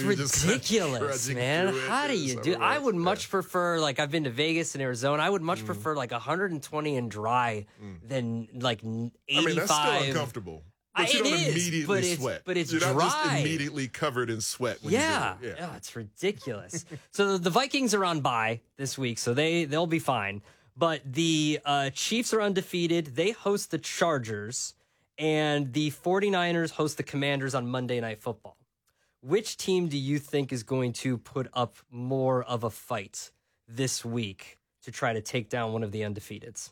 ridiculous, man. How do you do? I would much prefer, like, I've been to Vegas and Arizona. I would much prefer like 120 and dry than like 85. I mean, that's still uncomfortable. But you don't immediately sweat. But it's You're dry. not just immediately covered in sweat. When you do it. Yeah, it's ridiculous. So the Vikings are on bye this week, so they'll be fine. But the Chiefs are undefeated. They host the Chargers, and the 49ers host the Commanders on Monday Night Football. Which team do you think is going to put up more of a fight this week to try to take down one of the undefeateds?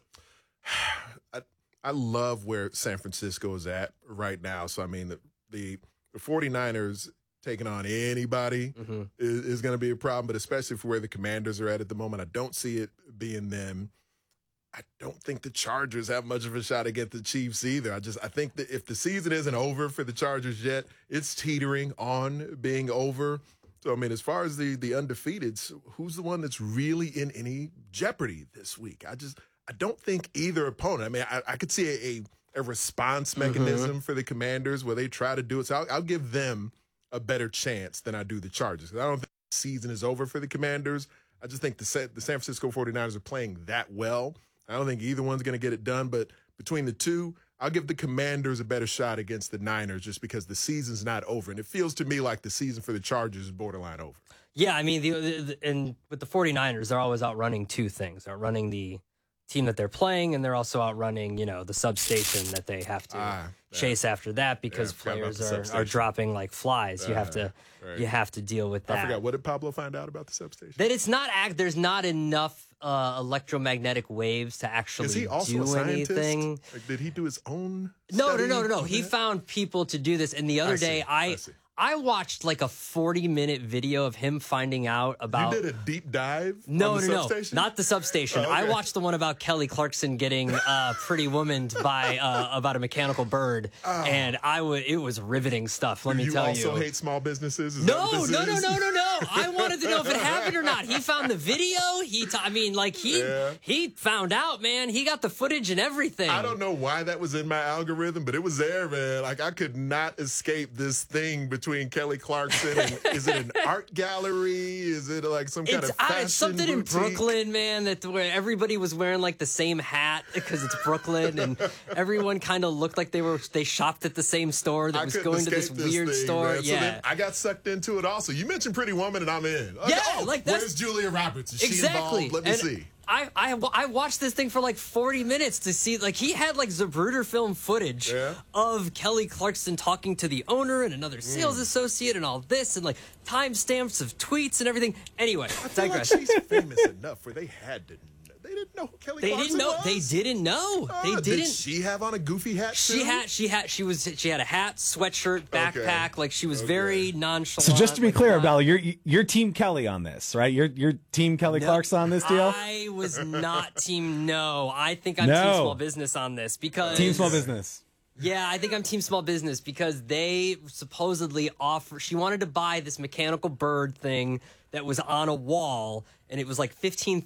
I love where San Francisco is at right now. So, I mean, the 49ers taking on anybody is going to be a problem, but especially for where the Commanders are at the moment, I don't see it being them. I don't think the Chargers have much of a shot against the Chiefs either. I think that if the season isn't over for the Chargers yet, it's teetering on being over. So, I mean, as far as the undefeateds, who's the one that's really in any jeopardy this week? I don't think either opponent. I mean, I could see a response mechanism for the Commanders where they try to do it. So I'll give them a better chance than I do the Chargers. I don't think the season is over for the Commanders. I just think the San Francisco 49ers are playing that well. I don't think either one's going to get it done, but between the two, I'll give the Commanders a better shot against the Niners just because the season's not over. And it feels to me like the season for the Chargers is borderline over. Yeah, I mean, and with the 49ers, they're always outrunning two things. They're outrunning the team that they're playing, and they're also outrunning, the substation that they have to chase after that because players are dropping like flies. You have to deal with that. I forgot. What did Pablo find out about the substation? That it's not there's not enough electromagnetic waves to actually Is he also do a scientist? anything. Like, did he do his own No. study? He found people to do this, and the other day I watched like a 40-minute video of him finding out about. You did a deep dive? No, substation? Not the substation. Okay. I watched the one about Kelly Clarkson getting Pretty Womaned by about a mechanical bird, and it was riveting stuff. Let me tell you. You also hate small businesses? Is No. that what this is? I wanted to know if it happened or not. He found the video. He found out, man. He got the footage and everything. I don't know why that was in my algorithm, but it was there, man. Like, I could not escape this thing between Kelly Clarkson and is it an art gallery? Is it like some kind of fashion it's something boutique? in Brooklyn, man, where everybody was wearing like the same hat because it's Brooklyn, and everyone kind of looked like they shopped at the same store that was going to this weird store. Man. So then I got sucked into it also. You mentioned Pretty Woman and I'm in. Where's Julia Roberts? Is she involved? Let me see. I watched this thing for like 40 minutes to see, like, he had like Zapruder film footage of Kelly Clarkson talking to the owner and another sales associate and all this, and like timestamps of tweets and everything. Anyway, I feel like she's famous enough where they didn't know who Kelly Clarkson was. They didn't know. They didn't. Did she have on a goofy hat too? She had a hat, sweatshirt, backpack. Like, she was very nonchalant. So just to be clear, Bella, you're Team Kelly on this, right? You're Team Kelly Clarkson on this deal? I was not Team No. I think I'm Team Small Business on this because Team Small Business. Yeah, I think I'm Team Small Business because they supposedly she wanted to buy this mechanical bird thing that was on a wall, and it was like $15,000.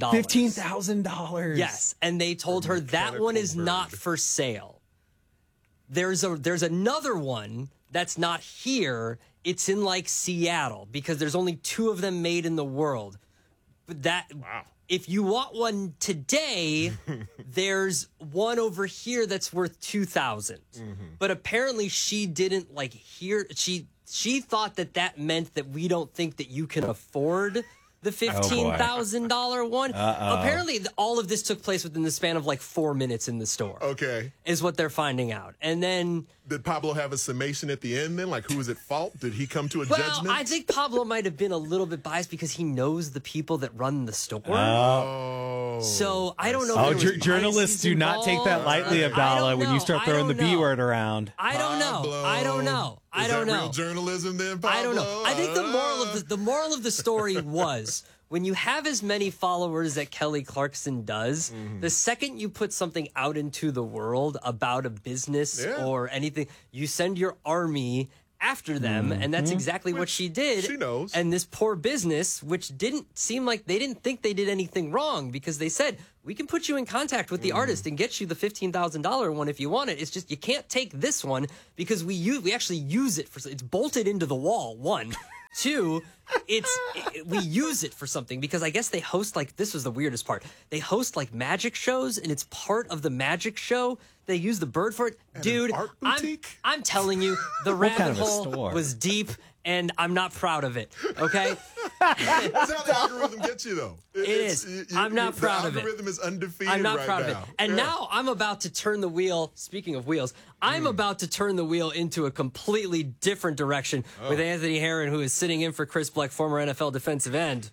$15,000. Yes, and they told her that one is not for sale. There's another one that's not here. It's in like Seattle because there's only 2 of them made in the world. But if you want one today, there's one over here that's worth $2,000. But apparently she didn't like hear. She thought that meant that we don't think that you can afford the $15,000 one. Apparently, all of this took place within the span of like 4 minutes in the store. Okay. Is what they're finding out. And then... Did Pablo have a summation at the end then? Like, who was at fault? Did he come to a judgment? I think Pablo might have been a little bit biased because he knows the people that run the store. So I don't know. Journalists do not take that lightly, Abdallah, when you start throwing the B word around. I don't know. Is that real journalism then, Pablo? I don't know. I think the moral of the story was when you have as many followers that Kelly Clarkson does, the second you put something out into the world about a business or anything, you send your army after them, and that's exactly what she did. She knows. And this poor business, which didn't seem like they didn't think they did anything wrong because they said, we can put you in contact with the artist and get you the $15,000 one if you want it. It's just you can't take this one because we actually use it for it's bolted into the wall. Two, we use it for something because I guess they host this was the weirdest part. They host magic shows, and it's part of the magic show. They use the bird for it. Dude, I'm telling you, the rabbit hole was deep, and I'm not proud of it, okay? That's how the algorithm gets you, though. It is. I'm not proud of it. The algorithm is undefeated. I'm not right proud now. of it. And now I'm about to turn the wheel. Speaking of wheels, I'm about to turn the wheel into a completely different direction with Anthony Herron, who is sitting in for Chris Bleck, former NFL defensive end.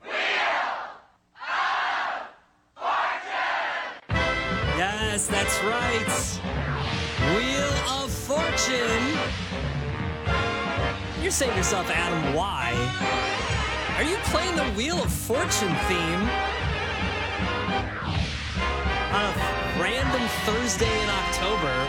Yes, that's right. Wheel of Fortune. You're saying to yourself, Adam, why? Are you playing the Wheel of Fortune theme on a random Thursday in October?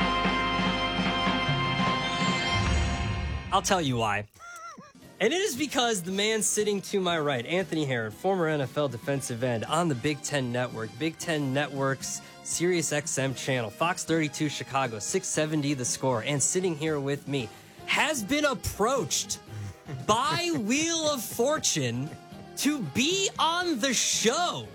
I'll tell you why. And it is because the man sitting to my right, Anthony Herron, former NFL defensive end on the Big Ten Network, Big Ten Network's Sirius XM channel, Fox 32 Chicago, 670 The Score, and sitting here with me, has been approached by Wheel of Fortune to be on the show.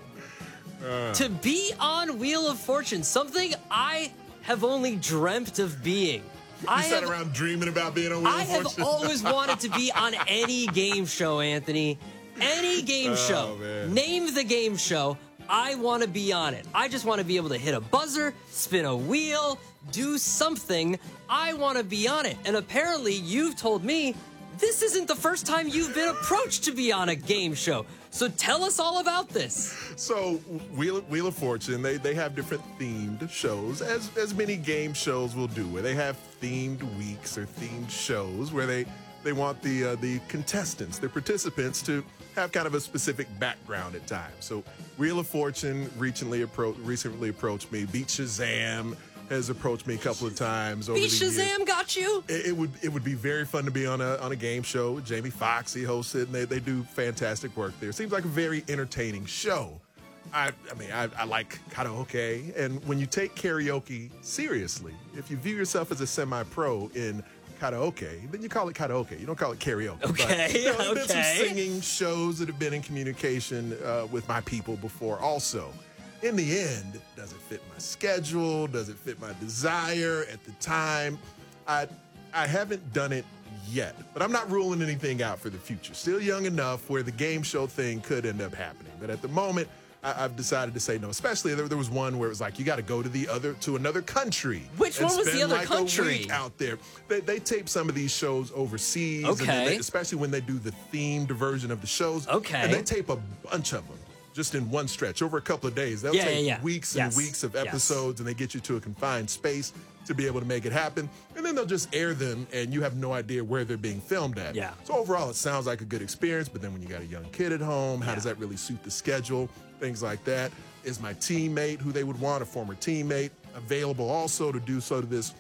To be on Wheel of Fortune, something I have only dreamt of being. You sat around dreaming about being on Wheel of Fortune? I have always wanted to be on any game show, Anthony. Any game show. Man. Name the game show. I want to be on it. I just want to be able to hit a buzzer, spin a wheel, do something. I want to be on it. And apparently you've told me this isn't the first time you've been approached to be on a game show. So tell us all about this. So Wheel of Fortune, they have different themed shows, as many game shows will do, where they have themed weeks or themed shows where they want the contestants, the participants, to have kind of a specific background at times. So Wheel of Fortune recently approached me. Beat Shazam has approached me a couple of times over the years. Beat Shazam got you? It would be very fun to be on a game show. Jamie Foxx, he hosts it, and they do fantastic work there. Seems like a very entertaining show. I like karaoke, and when you take karaoke seriously, if you view yourself as a semi-pro in karaoke, then you call it karaoke. You don't call it karaoke. Okay, but, there's been some singing shows that have been in communication with my people before also. In the end, does it fit my schedule? Does it fit my desire at the time? I haven't done it yet, but I'm not ruling anything out for the future. Still young enough where the game show thing could end up happening. But at the moment, I've decided to say no. Especially there was one where it was like you got to go to another country. Which one was the other country? A week out there. They tape some of these shows overseas. Okay. And especially when they do the themed version of the shows. Okay. And they tape a bunch of them just in one stretch over a couple of days. They'll take weeks and weeks of episodes, and they get you to a confined space to be able to make it happen. And then they'll just air them, and you have no idea where they're being filmed at. Yeah. So overall, it sounds like a good experience, but then when you got a young kid at home, how does that really suit the schedule? Things like that. Is my teammate, who they would want, a former teammate, available also to do sort of this,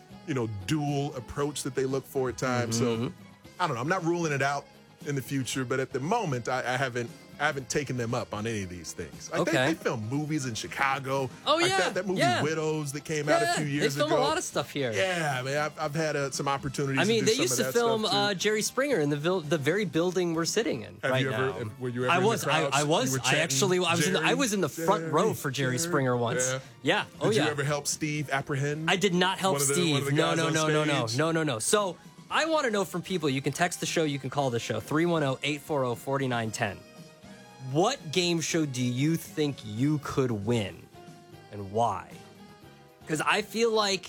dual approach that they look for at times? So I don't know. I'm not ruling it out in the future, but at the moment, I haven't taken them up on any of these things. They film movies in Chicago. Oh, yeah. That movie Widows that came out a few years ago. They film a lot of stuff here. Yeah, I mean, I've had some opportunities to do they some used of to that film stuff, too. Jerry Springer in the very building we're sitting in now. Were you ever I in was. the crowds? I was. I was in the front row for Jerry Springer once. Yeah. Oh, Did you ever help Steve apprehend? I did not help Steve. No. No. So I want to know from people. You can text the show. You can call the show. 310-840-4910. What game show do you think you could win, and why? Because I feel like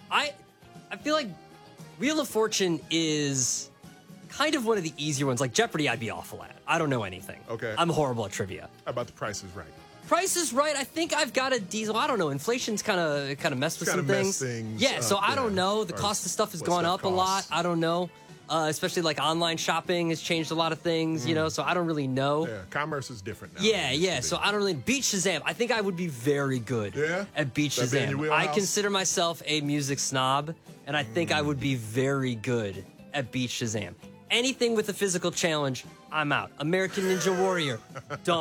Wheel of Fortune is kind of one of the easier ones. Like Jeopardy, I'd be awful at. I don't know anything. Okay. I'm horrible at trivia. How about The Price is Right? Price is Right. I think I've got a diesel. I don't know. Inflation's kind of messed with some things. Yeah. So I don't know. The cost of stuff has gone up a lot. I don't know. Especially like online shopping has changed a lot of things, so I don't really know. Yeah, commerce is different now. Yeah. So I don't really. Beat Shazam. I think I would be very good at Beat Shazam. I consider myself a music snob, and I think I would be very good at Beat Shazam. Anything with a physical challenge, I'm out. American Ninja Warrior, done.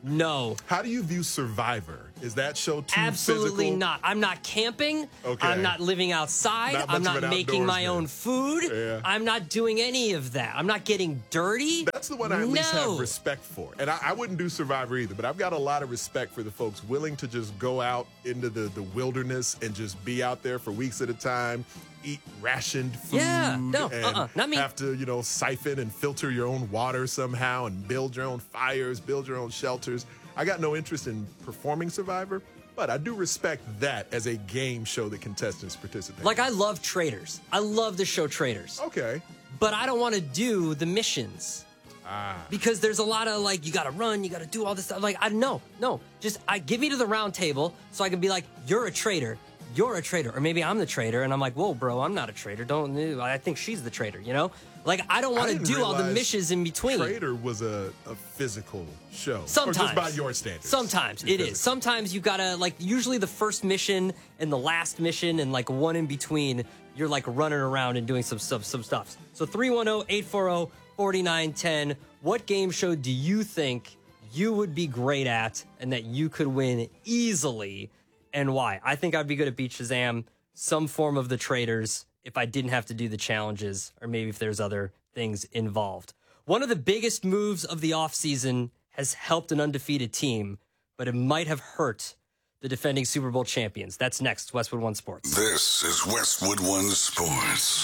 No. How do you view Survivor? Is that show too Absolutely physical? not. I'm not camping. Okay. I'm not living outside. Not I'm much of not an making my outdoorsman. own food. Yeah. I'm not doing any of that. I'm not getting dirty. That's the one I at least No. have respect for. And I wouldn't do Survivor either, but I've got a lot of respect for the folks willing to just go out into the wilderness and just be out there for weeks at a time, eat rationed food, Yeah, no, and not me. have to, siphon and filter your own water somehow and build your own fires, build your own shelters. I got no interest in performing Survivor, but I do respect that as a game show that contestants participate. Like, I love Traitors. I love the show Traitors. Okay. But I don't want to do the missions. Because there's a lot of, like, you got to run, you got to do all this stuff. Like, no. Just give me to the round table so I can be like, you're a traitor. You're a traitor. Or maybe I'm the traitor, and I'm like, whoa, bro, I'm not a traitor. I think she's the traitor, Like, I don't want to do all the missions in between. Traitor was a physical show. Sometimes. Or just by your standards. Sometimes it is. Sometimes you gotta, like, usually the first mission and the last mission and, like, one in between, you're, like, running around and doing some stuff. So 310-840-4910, what game show do you think you would be great at and that you could win easily, and why? I think I'd be good at Beat Shazam, some form of the Traitors, if I didn't have to do the challenges, or maybe if there's other things involved. One of the biggest moves of the offseason has helped an undefeated team, but it might have hurt the defending Super Bowl champions. That's next, Westwood One Sports. This is Westwood One Sports.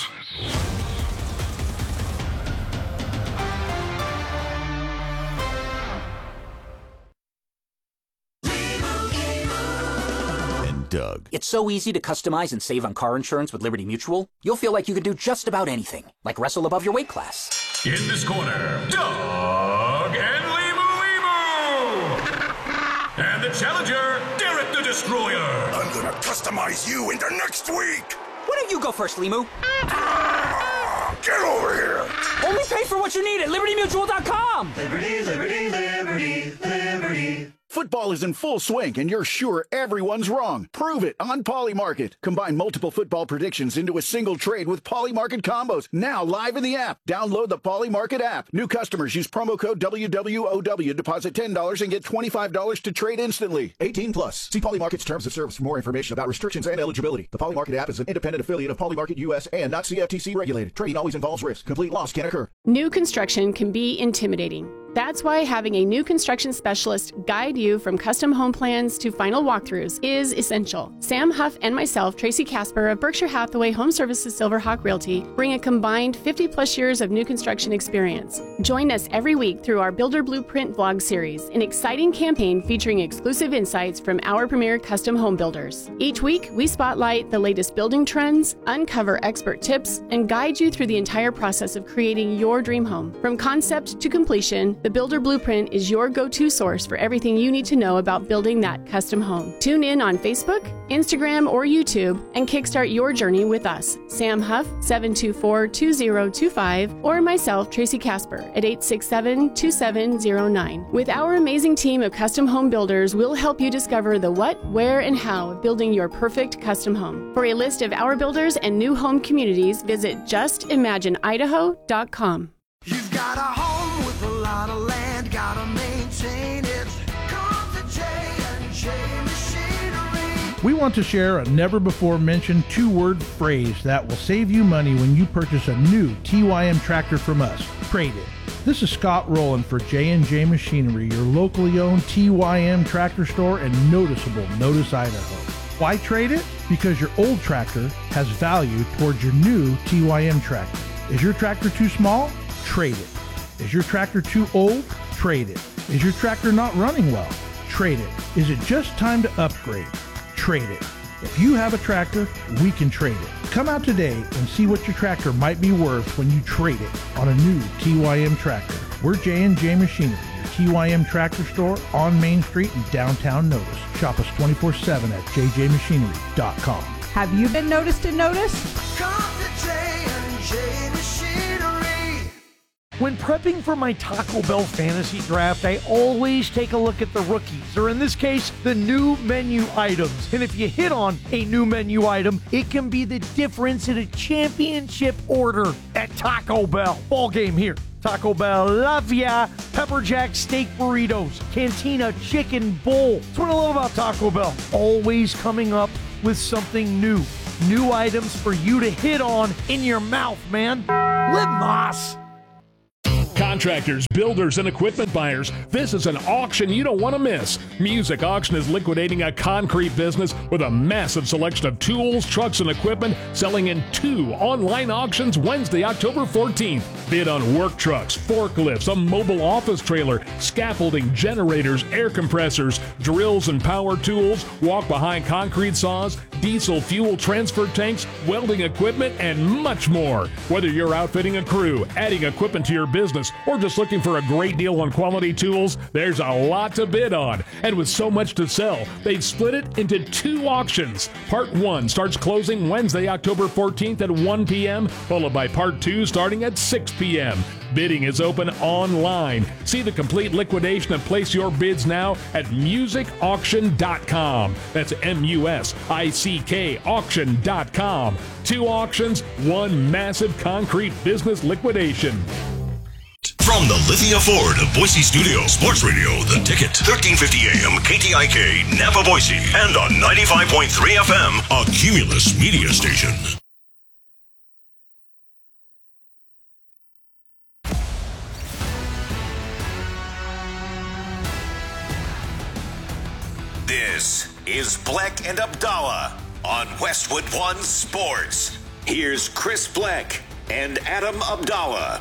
Doug. It's so easy to customize and save on car insurance with Liberty Mutual. You'll feel like you could do just about anything, like wrestle above your weight class. In this corner, Doug and Limu. And the challenger, Derek the Destroyer. I'm gonna customize you into next week. Why don't you go first, Limu? Get over here. Only pay for what you need at LibertyMutual.com. Liberty, liberty, liberty, liberty. Football is in full swing, and you're sure everyone's wrong. Prove it on Polymarket. Combine multiple football predictions into a single trade with Polymarket combos. Now live in the app. Download the Polymarket app. New customers use promo code WWOW. Deposit $10 and get $25 to trade instantly. 18 plus. See Polymarket's terms of service for more information about restrictions and eligibility. The Polymarket app is an independent affiliate of Polymarket US and not CFTC regulated. Trading always involves risk. Complete loss can occur. New construction can be intimidating. That's why having a new construction specialist guide you from custom home plans to final walkthroughs is essential. Sam Huff and myself, Tracy Casper of Berkshire Hathaway Home Services Silverhawk Realty, bring a combined 50-plus years of new construction experience. Join us every week through our Builder Blueprint vlog series, an exciting campaign featuring exclusive insights from our premier custom home builders. Each week, we spotlight the latest building trends, uncover expert tips, and guide you through the entire process of creating your dream home. From concept to completion, the Builder Blueprint is your go-to source for everything you need to know about building that custom home. Tune in on Facebook, Instagram, or YouTube and kickstart your journey with us. Sam Huff, 724-2025, or myself, Tracy Casper, at 867-2709. With our amazing team of custom home builders, we'll help you discover the what, where, and how of building your perfect custom home. For a list of our builders and new home communities, visit justimagineidaho.com. You've got a home with a lot of land, gotta maintain it. Come to J&J Machinery. We want to share a never-before-mentioned two-word phrase that will save you money when you purchase a new TYM tractor from us. Trade it. This is Scott Rowland for J&J Machinery, your locally owned TYM tractor store in noticeable Notice, Idaho. Why trade it? Because your old tractor has value towards your new TYM tractor. Is your tractor too small? Trade it. Is your tractor too old? Trade it. Is your tractor not running well? Trade it. Is it just time to upgrade? Trade it. If you have a tractor, we can trade it. Come out today and see what your tractor might be worth when you trade it on a new TYM tractor. We're J&J Machinery, your TYM tractor store on Main Street in downtown Notice. Shop us 24/7 at jjmachinery.com. Have you been noticed and noticed? Come to J&J Machinery. When prepping for my Taco Bell fantasy draft, I always take a look at the rookies, or in this case, the new menu items. And if you hit on a new menu item, it can be the difference in a championship order at Taco Bell. Ball game here. Taco Bell, love ya. Pepper Jack steak burritos, Cantina chicken bowl. That's what I love about Taco Bell. Always coming up with something new. New items for you to hit on in your mouth, man. Live Moss. Contractors, builders, and equipment buyers, this is an auction you don't want to miss. Music Auction is liquidating a concrete business with a massive selection of tools, trucks, and equipment selling in 2 online auctions Wednesday, October 14th. Bid on work trucks, forklifts, a mobile office trailer, scaffolding, generators, air compressors, drills and power tools, walk-behind concrete saws, diesel fuel transfer tanks, welding equipment, and much more. Whether you're outfitting a crew, adding equipment to your business, or just looking for a great deal on quality tools, there's a lot to bid on. And with so much to sell, they've split it into 2 auctions. Part 1 starts closing Wednesday, October 14th at 1 p.m., followed by Part 2 starting at 6 p.m. Bidding is open online. See the complete liquidation and place your bids now at musicauction.com. That's MUSICK auction.com. 2 auctions, 1 massive concrete business liquidation. From the Lithia Ford of Boise Studio, Sports Radio, The Ticket, 1350 AM, KTIK, Napa, Boise, and on 95.3 FM, a Cumulus media station. This is Bleck and Abdallah on Westwood One Sports. Here's Chris Bleck and Adam Abdallah.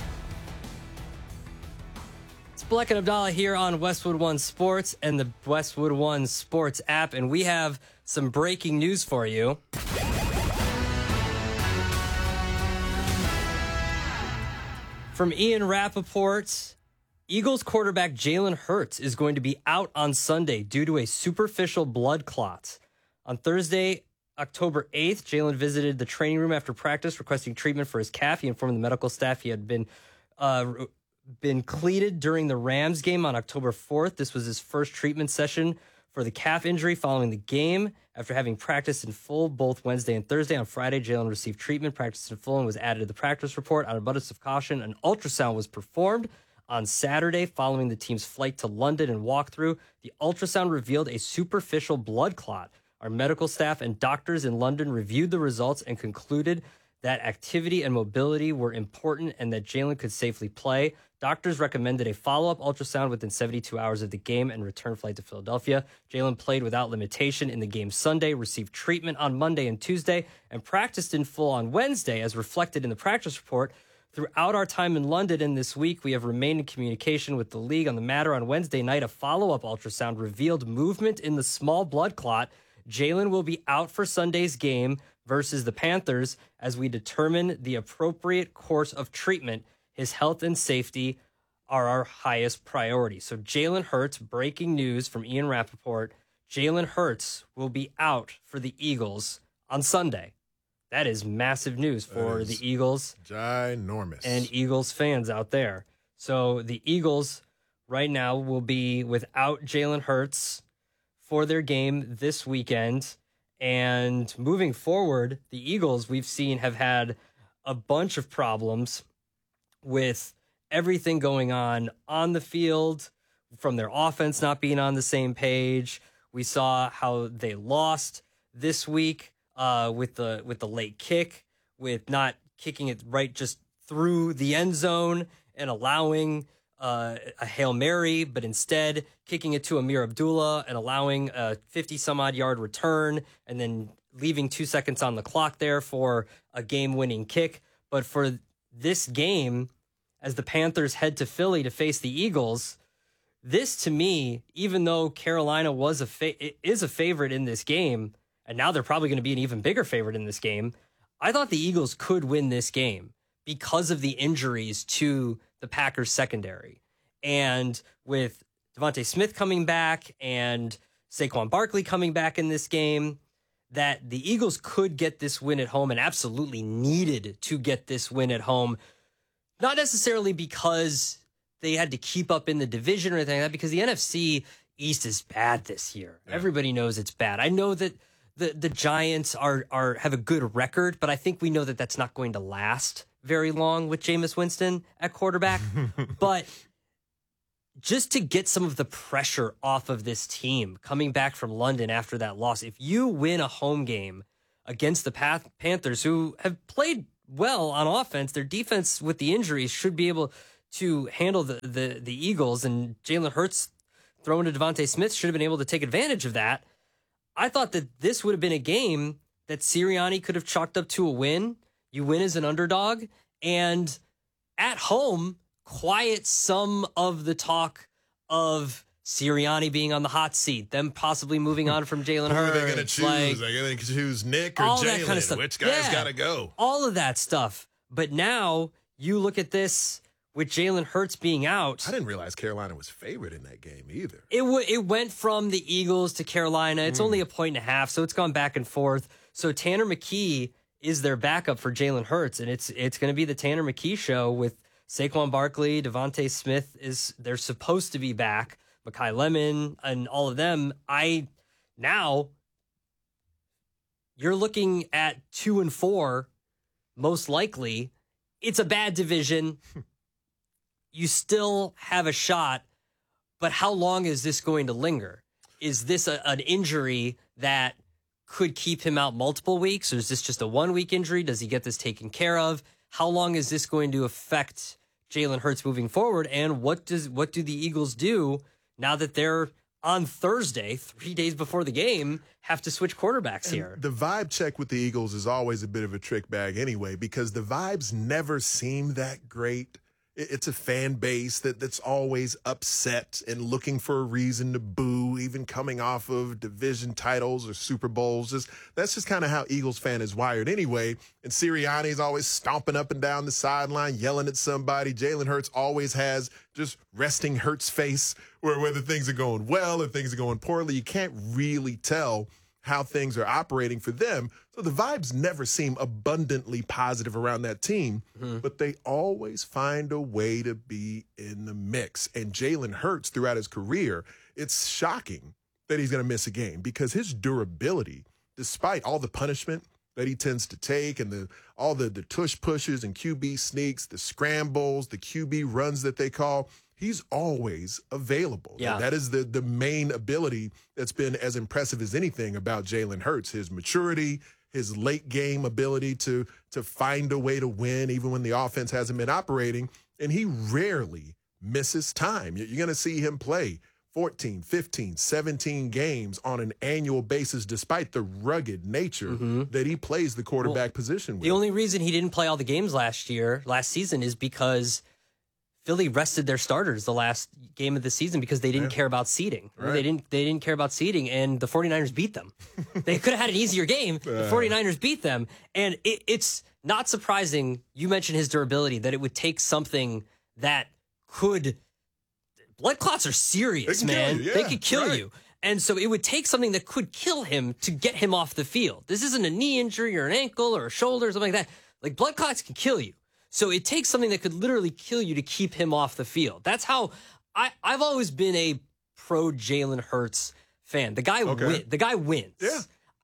Bleck and Abdallah here on Westwood One Sports and the Westwood One Sports app, and we have some breaking news for you. From Ian Rappaport, Eagles quarterback Jalen Hurts is going to be out on Sunday due to a superficial blood clot. On Thursday, October 8th, Jalen visited the training room after practice requesting treatment for his calf. He informed the medical staff he had been cleated during the Rams game on October 4th. This was his first treatment session for the calf injury following the game. After having practiced in full both Wednesday and Thursday, on Friday, Jalen received treatment, practiced in full, and was added to the practice report. Out of abundance of caution, an ultrasound was performed on Saturday following the team's flight to London and walkthrough. The ultrasound revealed a superficial blood clot. Our medical staff and doctors in London reviewed the results and concluded that activity and mobility were important and that Jalen could safely play. Doctors recommended a follow-up ultrasound within 72 hours of the game and return flight to Philadelphia. Jalen played without limitation in the game Sunday, received treatment on Monday and Tuesday, and practiced in full on Wednesday, as reflected in the practice report. Throughout our time in London and this week, we have remained in communication with the league on the matter. On Wednesday night, a follow-up ultrasound revealed movement in the small blood clot. Jalen will be out for Sunday's game versus the Panthers as we determine the appropriate course of treatment. His health and safety are our highest priority. So Jalen Hurts, breaking news from Ian Rappaport, Jalen Hurts will be out for the Eagles on Sunday. That is massive news for the Eagles. Ginormous. And Eagles fans out there. So the Eagles right now will be without Jalen Hurts for their game this weekend. And moving forward, the Eagles, we've seen, have had a bunch of problems with everything going on the field, from their offense not being on the same page. We saw how they lost this week with the late kick, with not kicking it right just through the end zone and allowing a Hail Mary, but instead kicking it to Amir Abdullah and allowing a 50-some-odd yard return and then leaving 2 seconds on the clock there for a game-winning kick. But for this game, as the Panthers head to Philly to face the Eagles, this, to me, even though Carolina is a favorite in this game, and now they're probably going to be an even bigger favorite in this game, I thought the Eagles could win this game because of the injuries to the Packers secondary. And with Devontae Smith coming back and Saquon Barkley coming back in this game, that the Eagles could get this win at home and absolutely needed to get this win at home. Not necessarily because they had to keep up in the division or anything like that, because the NFC East is bad this year. Yeah. Everybody knows it's bad. I know that the Giants have a good record, but I think we know that that's not going to last very long with Jameis Winston at quarterback. But just to get some of the pressure off of this team coming back from London after that loss, if you win a home game against the Panthers, who have played well on offense, their defense with the injuries should be able to handle the Eagles, and Jalen Hurts throwing to Devontae Smith should have been able to take advantage of that. I thought that this would have been a game that Sirianni could have chalked up to a win. You win as an underdog, and at home, quiet some of the talk of Sirianni being on the hot seat, them possibly moving on from Jalen Hurts. Who are they going to choose? Are they going to choose Nick or Jalen? Kind of stuff. Which guy's got to go? All of that stuff. But now you look at this with Jalen Hurts being out. I didn't realize Carolina was favored in that game either. It went from the Eagles to Carolina. It's only 1.5, so it's gone back and forth. So Tanner McKee is their backup for Jalen Hurts, and it's going to be the Tanner McKee show with Saquon Barkley, Devontae Smith they're supposed to be back, Mekhi Lemon, and all of them. Now you're looking at 2-4, most likely. It's a bad division. You still have a shot, but how long is this going to linger? Is this an injury that could keep him out multiple weeks, or is this just a 1-week injury? Does he get this taken care of? How long is this going to affect Jalen Hurts moving forward? And what do the Eagles do now that they're on Thursday, 3 days before the game, have to switch quarterbacks here? The vibe check with the Eagles is always a bit of a trick bag anyway, because the vibes never seem that great. It's a fan base that's always upset and looking for a reason to boo, even coming off of division titles or Super Bowls. That's just kind of how Eagles fan is wired anyway. And Sirianni's always stomping up and down the sideline, yelling at somebody. Jalen Hurts always has just resting Hurts face, whether things are going well or things are going poorly. You can't really tell how things are operating for them. So the vibes never seem abundantly positive around that team, but they always find a way to be in the mix. And Jalen Hurts, throughout his career, it's shocking that he's going to miss a game, because his durability, despite all the punishment that he tends to take and all the tush pushes and QB sneaks, the scrambles, the QB runs that they call, he's always available. Yeah. That is the main ability that's been as impressive as anything about Jalen Hurts, his maturity, his late game ability to find a way to win even when the offense hasn't been operating. And he rarely misses time. You're going to see him play 14, 15, 17 games on an annual basis, despite the rugged nature that he plays the quarterback position with. The only reason he didn't play all the games last season, is because Philly rested their starters the last game of the season because they didn't care about seeding. Right. They didn't care about seeding, and the 49ers beat them. They could have had an easier game. The 49ers beat them, and it's not surprising, you mentioned his durability, that it would take something that could... Blood clots are serious, man. They could kill you. And so it would take something that could kill him to get him off the field. This isn't a knee injury or an ankle or a shoulder or something like that. Like, blood clots can kill you. So it takes something that could literally kill you to keep him off the field. That's how I've always been a pro Jalen Hurts fan. The guy wins. Yeah.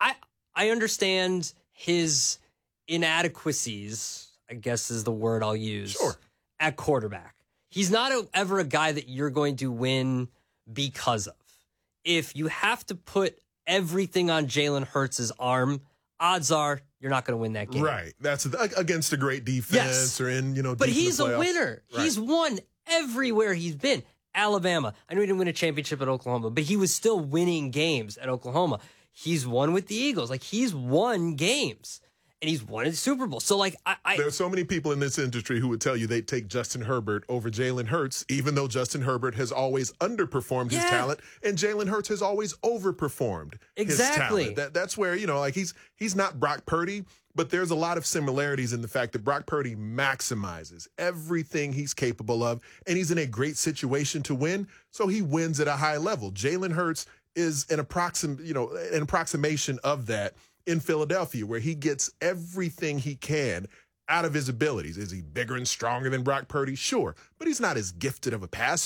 I understand his inadequacies, I guess is the word I'll use, at quarterback. He's not ever a guy that you're going to win because of. If you have to put everything on Jalen Hurts' arm, odds are you're not going to win that game. Right. That's against a great defense or in, But deep he's in the playoffs. a winner. Right. He's won everywhere he's been. Alabama. I know he didn't win a championship at Oklahoma, but he was still winning games at Oklahoma. He's won with the Eagles. Like, he's won games. And he's won a Super Bowl. So, like, there are so many people in this industry who would tell you they'd take Justin Herbert over Jalen Hurts, even though Justin Herbert has always underperformed his talent, and Jalen Hurts has always overperformed his talent. That's where, he's not Brock Purdy, but there's a lot of similarities in the fact that Brock Purdy maximizes everything he's capable of, and he's in a great situation to win, so he wins at a high level. Jalen Hurts is an approximation of that in Philadelphia, where he gets everything he can out of his abilities. Is he bigger and stronger than Brock Purdy? Sure, but he's not as gifted of a passer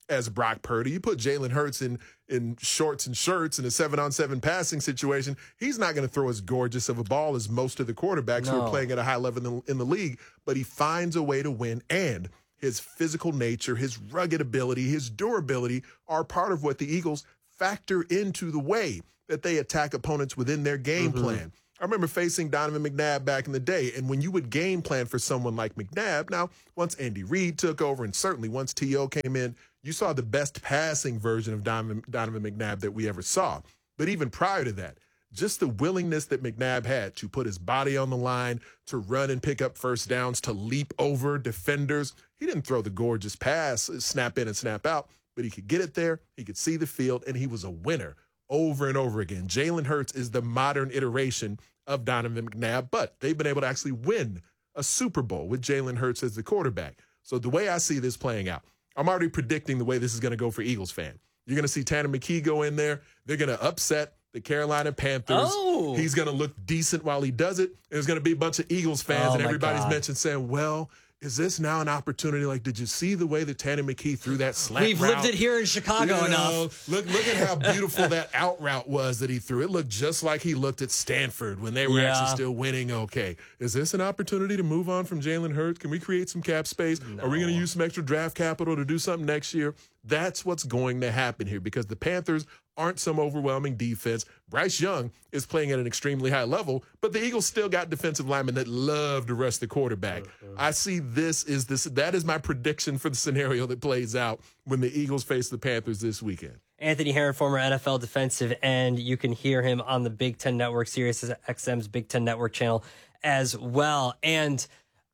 as Brock Purdy. You put Jalen Hurts in shorts and shirts in a 7-on-7 passing situation, he's not going to throw as gorgeous of a ball as most of the quarterbacks who are playing at a high level in the league, but he finds a way to win, and his physical nature, his rugged ability, his durability are part of what the Eagles factor into the way that they attack opponents within their game plan. I remember facing Donovan McNabb back in the day, and when you would game plan for someone like McNabb, now, once Andy Reid took over, and certainly once T.O. came in, you saw the best passing version of Donovan McNabb that we ever saw. But even prior to that, just the willingness that McNabb had to put his body on the line, to run and pick up first downs, to leap over defenders. He didn't throw the gorgeous pass, snap in and snap out, but he could get it there, he could see the field, and he was a winner over and over again. Jalen Hurts is the modern iteration of Donovan McNabb, but they've been able to actually win a Super Bowl with Jalen Hurts as the quarterback. So the way I see this playing out, I'm already predicting the way this is going to go for Eagles fan. You're going to see Tanner McKee go in there. They're going to upset the Carolina Panthers. Oh. He's going to look decent while he does it. There's going to be a bunch of Eagles fans, and everybody's mentioned saying, well, is this now an opportunity? Like, did you see the way that Tanner McKee threw that slant We've route? lived it here in Chicago enough. Look at how beautiful that out route was that he threw. It looked just like he looked at Stanford when they were actually still winning. Okay, is this an opportunity to move on from Jalen Hurts? Can we create some cap space? No. Are we going to use some extra draft capital to do something next year? That's what's going to happen here because the Panthers aren't some overwhelming defense. Bryce Young is playing at an extremely high level, but the Eagles still got defensive linemen that love to rush the quarterback. I see that is my prediction for the scenario that plays out when the Eagles face the Panthers this weekend. Anthony Herron, former NFL defensive end. You can hear him on the Big Ten Network, Sirius XM's Big Ten Network channel as well. And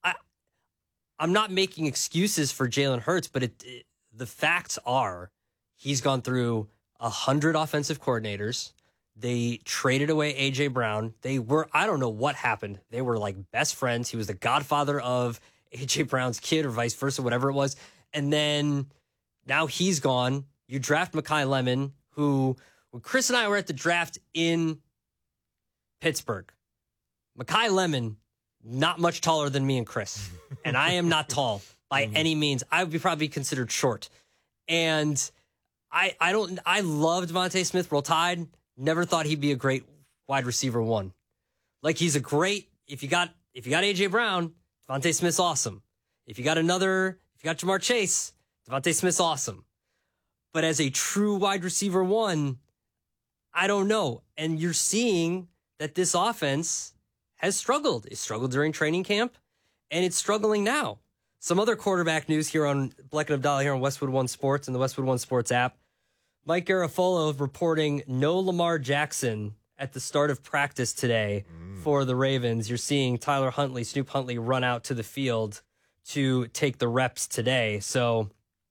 I'm not making excuses for Jalen Hurts, but the facts are he's gone through 100 offensive coordinators. They traded away A.J. Brown. I don't know what happened. They were like best friends. He was the godfather of A.J. Brown's kid or vice versa, whatever it was. And then now he's gone. You draft Mekhi Lemon, who, when Chris and I were at the draft in Pittsburgh, Mekhi Lemon, not much taller than me and Chris. And I am not tall by any means. I would be probably considered short. And I love Devontae Smith, Roll Tide. Never thought he'd be a great wide receiver one. Like he's a great, if you got A.J. Brown, Devontae Smith's awesome. If you got Jamar Chase, Devontae Smith's awesome. But as a true wide receiver one, I don't know. And you're seeing that this offense has struggled. It struggled during training camp, and it's struggling now. Some other quarterback news here on Bleck and Abdallah here on Westwood One Sports and the Westwood One Sports app. Mike Garafolo reporting no Lamar Jackson at the start of practice today for the Ravens. You're seeing Snoop Huntley run out to the field to take the reps today. So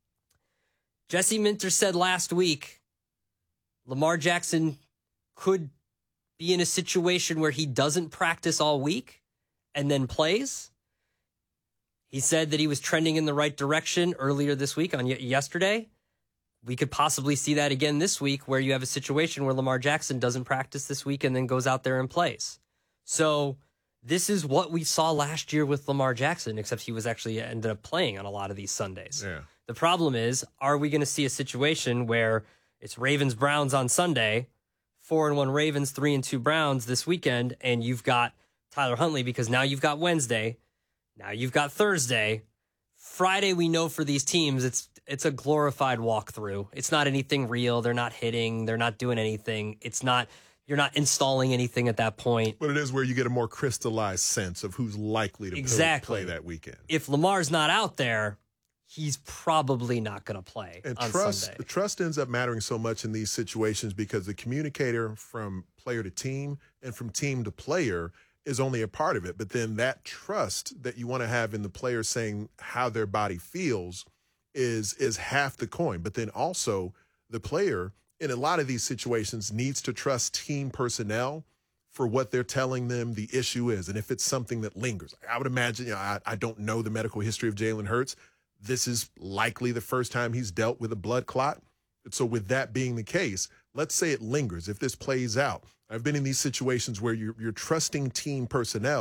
Jesse Minter said last week Lamar Jackson could be in a situation where he doesn't practice all week and then plays. He said that he was trending in the right direction earlier this week on yesterday. We could possibly see that again this week where you have a situation where Lamar Jackson doesn't practice this week and then goes out there and plays. So this is what we saw last year with Lamar Jackson, except he was actually ended up playing on a lot of these Sundays. Yeah. The problem is, are we going to see a situation where it's Ravens-Browns on Sunday, 4-1 Ravens, 3-2 Browns this weekend, and you've got Tyler Huntley because now you've got Wednesday, now you've got Thursday. Friday, we know for these teams, it's a glorified walkthrough. It's not anything real. They're not hitting. They're not doing anything. You're not installing anything at that point. But it is where you get a more crystallized sense of who's likely to play that weekend. If Lamar's not out there, he's probably not going to play on Sunday. Trust ends up mattering so much in these situations because the communicator from player to team and from team to player is only a part of it. But then that trust that you want to have in the player saying how their body feels is half the coin. But then also the player in a lot of these situations needs to trust team personnel for what they're telling them the issue is. And if it's something that lingers, I would imagine, I don't know the medical history of Jalen Hurts. This is likely the first time he's dealt with a blood clot. So with that being the case, let's say it lingers. If this plays out, I've been in these situations where you're trusting team personnel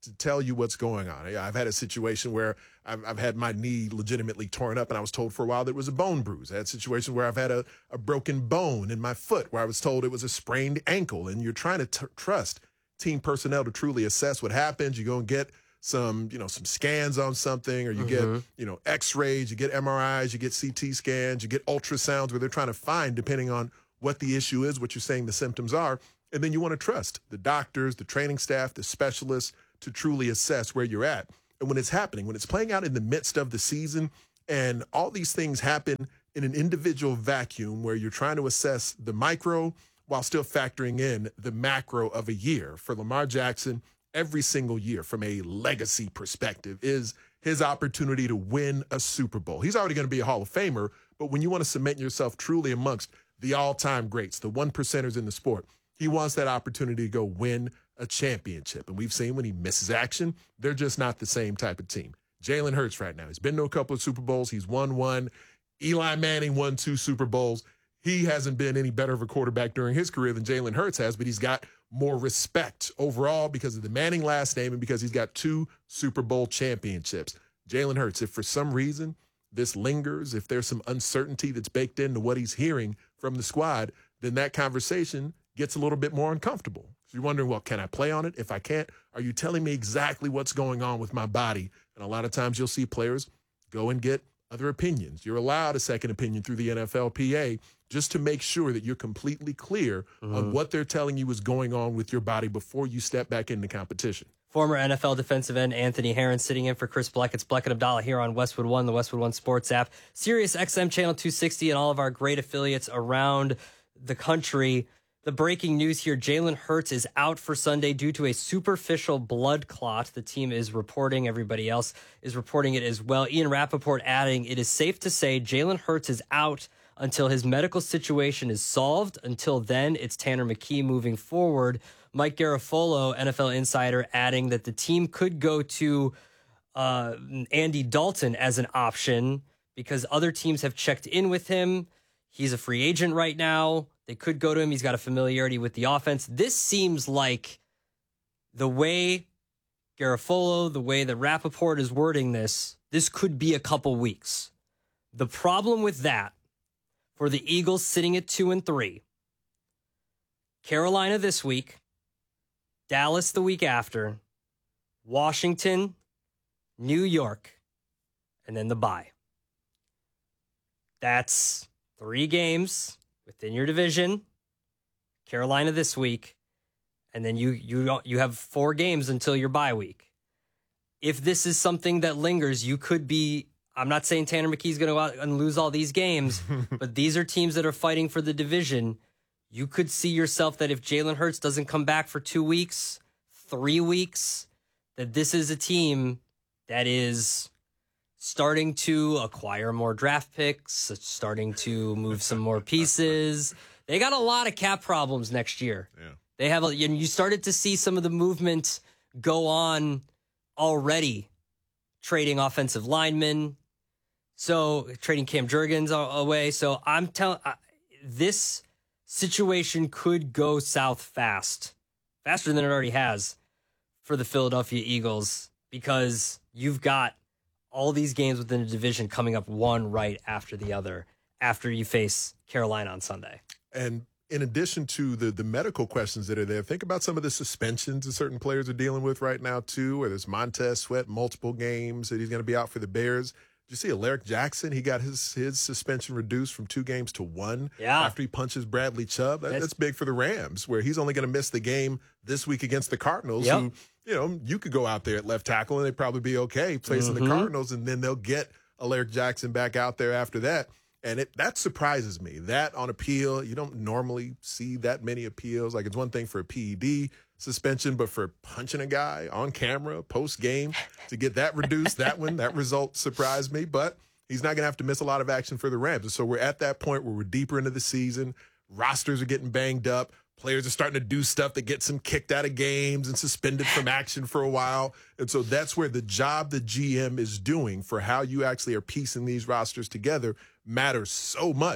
to tell you what's going on. I've had a situation where I've had my knee legitimately torn up, and I was told for a while that it was a bone bruise. I had situations where I've had a broken bone in my foot where I was told it was a sprained ankle, and you're trying to trust team personnel to truly assess what happens. You go and get some scans on something, or you get, x-rays, you get MRIs, you get CT scans, you get ultrasounds where they're trying to find, depending on what the issue is, what you're saying the symptoms are. And then you want to trust the doctors, the training staff, the specialists to truly assess where you're at. And when it's happening, when it's playing out in the midst of the season, and all these things happen in an individual vacuum where you're trying to assess the micro while still factoring in the macro of a year. For Lamar Jackson, every single year from a legacy perspective is his opportunity to win a Super Bowl. He's already going to be a Hall of Famer, but when you want to cement yourself truly amongst the all-time greats, the 1%ers in the sport, he wants that opportunity to go win a championship. And we've seen when he misses action, they're just not the same type of team. Jalen Hurts right now, he's been to a couple of Super Bowls. He's won one. Eli Manning won 2 Super Bowls. He hasn't been any better of a quarterback during his career than Jalen Hurts has, but he's got more respect overall because of the Manning last name and because he's got 2 Super Bowl championships. Jalen Hurts, if for some reason this lingers, if there's some uncertainty that's baked into what he's hearing from the squad, then that conversation gets a little bit more uncomfortable. So you're wondering, well, can I play on it? If I can't, are you telling me exactly what's going on with my body? And a lot of times you'll see players go and get other opinions. You're allowed a second opinion through the NFLPA just to make sure that you're completely clear on what they're telling you is going on with your body before you step back into competition. Former NFL defensive end Anthony Herron sitting in for Chris Bleck. It's Bleck and Abdallah here on Westwood One, the Westwood One Sports app, Sirius XM Channel 260, and all of our great affiliates around the country. The breaking news here, Jalen Hurts is out for Sunday due to a superficial blood clot. The team is reporting, everybody else is reporting it as well. Ian Rappaport adding, it is safe to say Jalen Hurts is out until his medical situation is solved. Until then, it's Tanner McKee moving forward. Mike Garafolo, NFL insider, adding that the team could go to Andy Dalton as an option because other teams have checked in with him. He's a free agent right now. They could go to him. He's got a familiarity with the offense. This seems like the way Garafolo, the way that Rappaport is wording this could be a couple weeks. The problem with that, for the Eagles sitting at 2-3, Carolina this week, Dallas the week after, Washington, New York, and then the bye. That's 3 games within your division. Carolina this week, and then you have 4 games until your bye week. If this is something that lingers, you could be, I'm not saying Tanner McKee's going to go out and lose all these games, but these are teams that are fighting for the division. You could see yourself that if Jalen Hurts doesn't come back for 2 weeks, 3 weeks, that this is a team that is starting to acquire more draft picks, starting to move some more pieces. They got a lot of cap problems next year. Yeah. They have, and you started to see some of the movement go on already, trading offensive linemen, so trading Cam Jurgens away. So I'm telling, this situation could go south faster than it already has for the Philadelphia Eagles, because you've got all these games within the division coming up one right after the other after you face Carolina on Sunday. And in addition to the medical questions that are there, think about some of the suspensions that certain players are dealing with right now, too, where there's Montez Sweat, multiple games that he's going to be out for the Bears. Did you see Alaric Jackson? He got his suspension reduced from 2 games to 1 after he punches Bradley Chubb. That's big for the Rams, where he's only going to miss the game this week against the Cardinals, who, you could go out there at left tackle and they'd probably be okay facing the Cardinals, and then they'll get Alaric Jackson back out there after that. And that surprises me. That on appeal, you don't normally see that many appeals. Like, it's one thing for a PED suspension, but for punching a guy on camera post-game to get that reduced, that result surprised me. But he's not going to have to miss a lot of action for the Rams. And so we're at that point where we're deeper into the season. Rosters are getting banged up. Players are starting to do stuff that gets them kicked out of games and suspended from action for a while. And so that's where the job the GM is doing for how you actually are piecing these rosters together matters so much,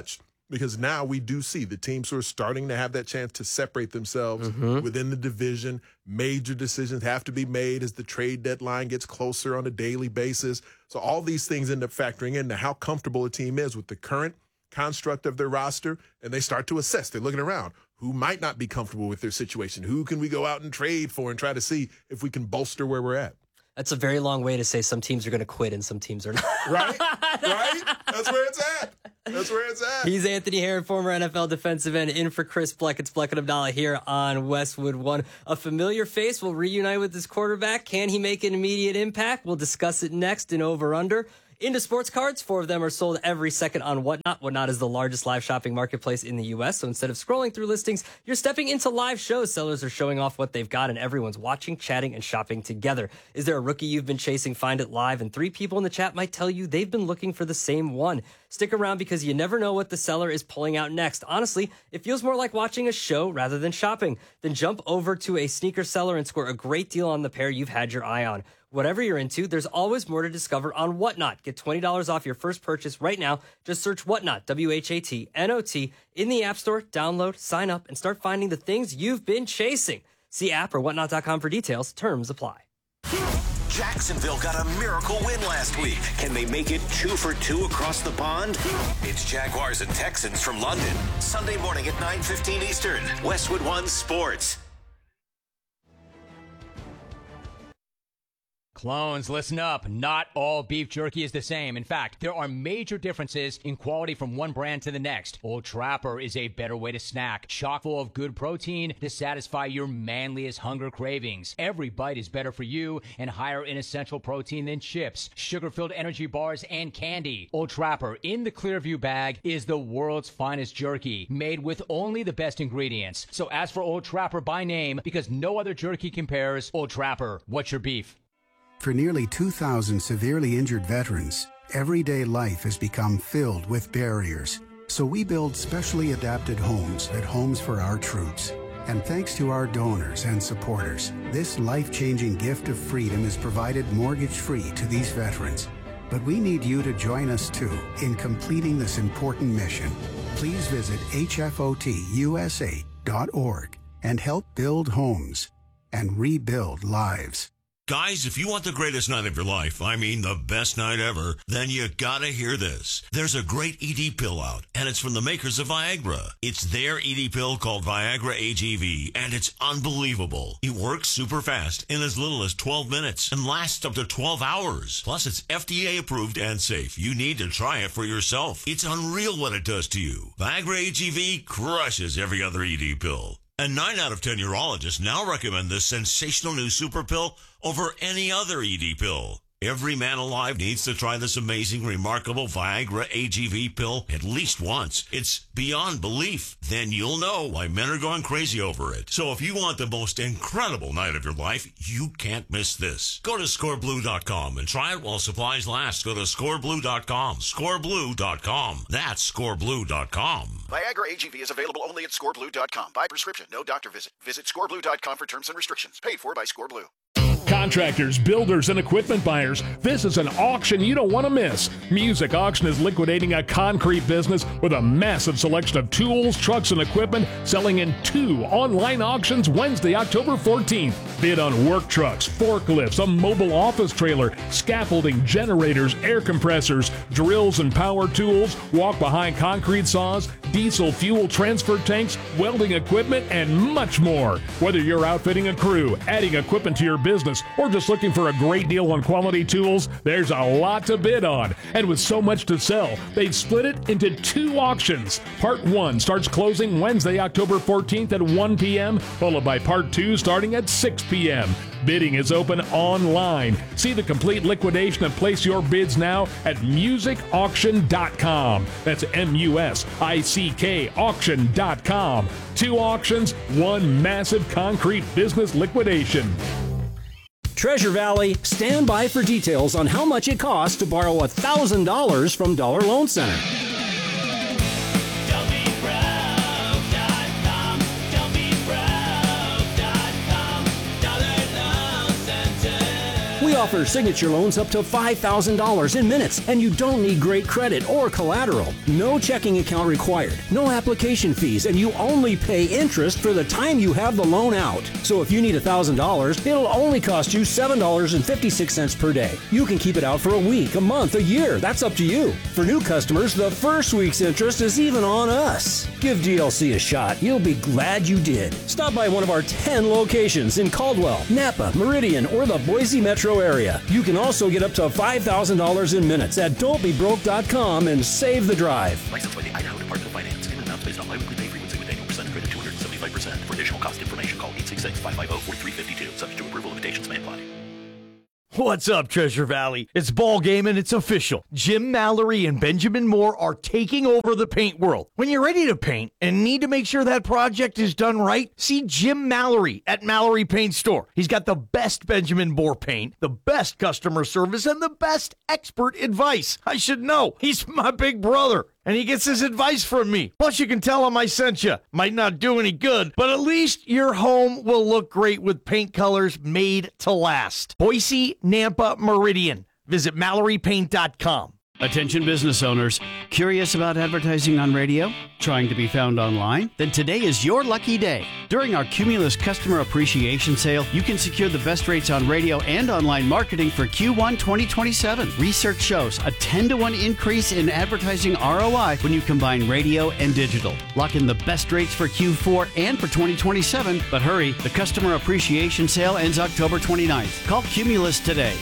because now we do see the teams who are starting to have that chance to separate themselves within the division. Major decisions have to be made as the trade deadline gets closer on a daily basis. So all these things end up factoring into how comfortable a team is with the current construct of their roster, and they start to assess. They're looking around. Who might not be comfortable with their situation? Who can we go out and trade for and try to see if we can bolster where we're at? That's a very long way to say some teams are going to quit and some teams are not. Right? That's where it's at. He's Anthony Herron, former NFL defensive end, in for Chris Bleck. It's Bleck and Abdallah here on Westwood One. A familiar face will reunite with his quarterback. Can he make an immediate impact? We'll discuss it next in Over Under. Into sports cards, 4 of them are sold every second on Whatnot. Whatnot is the largest live shopping marketplace in the U.S., so instead of scrolling through listings, you're stepping into live shows. Sellers are showing off what they've got, and everyone's watching, chatting, and shopping together. Is there a rookie you've been chasing? Find it live, and 3 people in the chat might tell you they've been looking for the same one. Stick around because you never know what the seller is pulling out next. Honestly, it feels more like watching a show rather than shopping. Then jump over to a sneaker seller and score a great deal on the pair you've had your eye on. Whatever you're into, there's always more to discover on Whatnot. Get $20 off your first purchase right now. Just search Whatnot, WHATNOT, in the App Store, download, sign up, and start finding the things you've been chasing. See app or whatnot.com for details. Terms apply. Jacksonville got a miracle win last week. Can they make it 2 for 2 across the pond? It's Jaguars and Texans from London. Sunday morning at 9:15 Eastern. Westwood One Sports. Clones, listen up. Not all beef jerky is the same. In fact, there are major differences in quality from one brand to the next. Old Trapper is a better way to snack, chock full of good protein to satisfy your manliest hunger cravings. Every bite is better for you and higher in essential protein than chips, sugar-filled energy bars, and candy. Old Trapper in the Clearview bag is the world's finest jerky, made with only the best ingredients. So ask for Old Trapper by name because no other jerky compares. Old Trapper, what's your beef? For nearly 2,000 severely injured veterans, everyday life has become filled with barriers. So we build specially adapted homes at Homes for Our Troops. And thanks to our donors and supporters, this life-changing gift of freedom is provided mortgage-free to these veterans. But we need you to join us too in completing this important mission. Please visit hfotusa.org and help build homes and rebuild lives. Guys, if you want the greatest night of your life, I mean the best night ever, then you gotta hear this. There's a great ED pill out, and it's from the makers of Viagra. It's their ED pill called Viagra AGV, and it's unbelievable. It works super fast in as little as 12 minutes and lasts up to 12 hours. Plus, it's FDA approved and safe. You need to try it for yourself. It's unreal what it does to you. Viagra AGV crushes every other ED pill. And 9 out of 10 urologists now recommend this sensational new super pill over any other ED pill. Every man alive needs to try this amazing, remarkable Viagra AGV pill at least once. It's beyond belief. Then you'll know why men are going crazy over it. So if you want the most incredible night of your life, you can't miss this. Go to scoreblue.com and try it while supplies last. Go to scoreblue.com. Scoreblue.com. That's scoreblue.com. Viagra AGV is available only at scoreblue.com. By prescription, no doctor visit. Visit scoreblue.com for terms and restrictions. Paid for by Scoreblue. Contractors, builders, and equipment buyers, this is an auction you don't want to miss. Music Auction is liquidating a concrete business with a massive selection of tools, trucks, and equipment selling in 2 online auctions Wednesday, October 14th. Bid on work trucks, forklifts, a mobile office trailer, scaffolding, generators, air compressors, drills and power tools, walk-behind concrete saws, diesel fuel transfer tanks, welding equipment, and much more. Whether you're outfitting a crew, adding equipment to your business, or just looking for a great deal on quality tools, there's a lot to bid on. And with so much to sell, they've split it into 2 auctions. Part 1 starts closing Wednesday, October 14th at 1 p.m., followed by Part 2 starting at 6 p.m. Bidding is open online. See the complete liquidation and place your bids now at musicauction.com. That's MUSICK auction.com. 2 auctions, 1 massive concrete business liquidation. Treasure Valley, stand by for details on how much it costs to borrow $1,000 from Dollar Loan Center. We offers signature loans up to $5,000 in minutes, and you don't need great credit or collateral. No checking account required, no application fees, and you only pay interest for the time you have the loan out. So if you need $1,000, it'll only cost you $7.56 per day. You can keep it out for a week, a month, a year. That's up to you. For new customers, the first week's interest is even on us. Give DLC a shot. You'll be glad you did. Stop by one of our 10 locations in Caldwell, Napa, Meridian, or the Boise metro area. You can also get up to $5,000 in minutes at don'tbebroke.com and save the drive. Licensed by the Idaho Department of Finance. Payment amounts based on biweekly pay frequency with annual percent credit 275%. For additional cost information, call 866-550-4352. Subject to approval, limitations may apply. What's up, Treasure Valley? It's ball game and it's official. Jim Mallory and Benjamin Moore are taking over the paint world. When you're ready to paint and need to make sure that project is done right, see Jim Mallory at Mallory Paint Store. He's got the best Benjamin Moore paint, the best customer service, and the best expert advice. I should know. He's my big brother. And he gets his advice from me. Plus, you can tell him I sent you. Might not do any good, but at least your home will look great with paint colors made to last. Boise, Nampa, Meridian. Visit MalloryPaint.com. Attention business owners, curious about advertising on radio? Trying to be found online? Then today is your lucky day. During our Cumulus Customer Appreciation Sale, you can secure the best rates on radio and online marketing for Q1 2027. Research shows a 10-to-1 increase in advertising ROI when you combine radio and digital. Lock in the best rates for Q4 and for 2027, but hurry, the Customer Appreciation Sale ends October 29th. Call Cumulus today,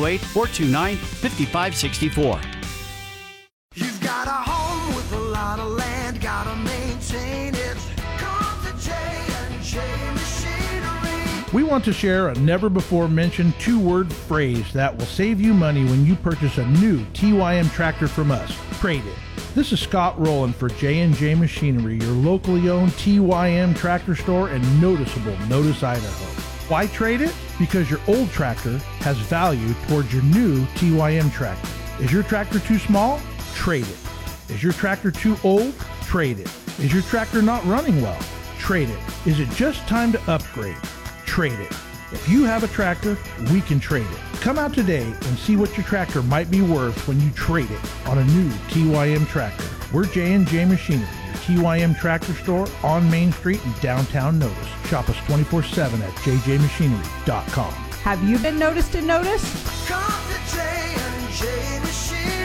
208-429-5564. You've got a home with a lot of land, gotta maintain it. Come to J&J Machinery. We want to share a never-before-mentioned two-word phrase that will save you money when you purchase a new TYM tractor from us. Trade it. This is Scott Rowland for J&J Machinery, your locally owned TYM tractor store in noticeable Notice, Idaho. Why trade it? Because your old tractor has value towards your new TYM tractor. Is your tractor too small? Trade it. Is your tractor too old? Trade it. Is your tractor not running well? Trade it. Is it just time to upgrade? Trade it. If you have a tractor, we can trade it. Come out today and see what your tractor might be worth when you trade it on a new TYM tractor. We're J&J Machinery, your TYM tractor store on Main Street in downtown Notice. Shop us 24/7 at jjmachinery.com. Have you been noticed and noticed? Come to J&J Machinery.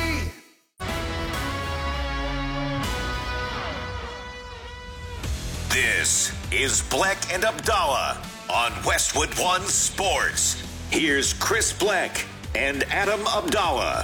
This is Black and Abdallah on Westwood One Sports. Here's Chris Black and Adam Abdallah.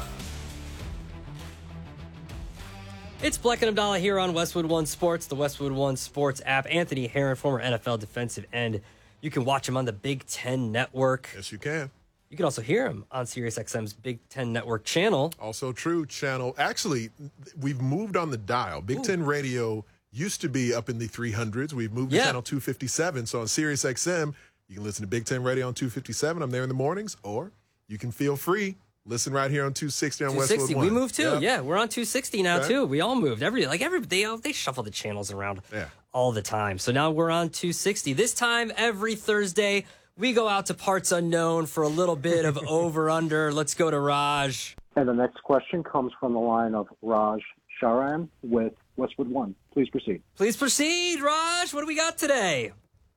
It's Black and Abdallah here on Westwood One Sports, the Westwood One Sports app. Anthony Herron, former NFL defensive end. You can watch him on the Big Ten Network. Yes, you can. You can also hear him on SiriusXM's Big Ten Network channel. Also true channel. Actually, we've moved on the dial. Big Ten Radio used to be up in the 300s. We've moved to channel 257. So on SiriusXM, you can listen to Big Ten Radio on 257. I'm there in the mornings. Or you can feel free. Listen right here on 260 on Westwood One. We moved too. Yep. Yeah, we're on 260 now too. We all moved. They shuffle the channels around all the time. So now we're on 260. This time every Thursday, we go out to parts unknown for a little bit of over-under. Let's go to Raj. And the next question comes from the line of Raj Sharan with Westwood One. Please proceed. Please proceed, Raj. What do we got today?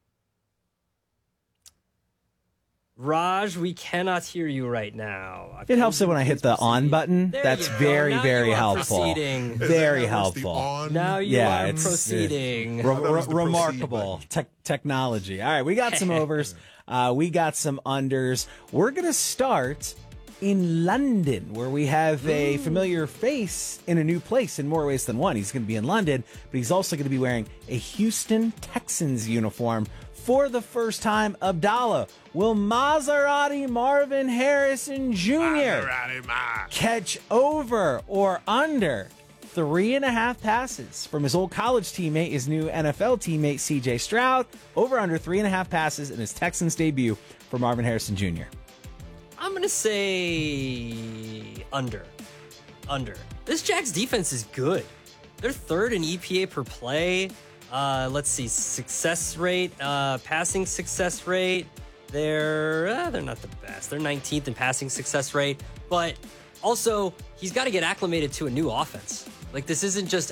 Raj, we cannot hear you right now. It helps when I hit the on button. That's very, very helpful. Proceeding. Very helpful. Now you are proceeding. Remarkable technology. All right, we got some overs. We got some unders. We're going to start in London, where we have a familiar face in a new place in more ways than one. He's going to be in London, but he's also going to be wearing a Houston Texans uniform for the first time. Abdallah, will Maserati Marvin Harrison Jr. catch over or under 3.5 passes from his old college teammate, his new NFL teammate, CJ Stroud? Over under 3.5 passes in his Texans debut for Marvin Harrison Jr. I'm going to say under. This Jags defense is good. They're third in EPA per play. Let's see, success rate, passing success rate. they're not the best. They're 19th in passing success rate, but also he's got to get acclimated to a new offense. Like, this isn't just,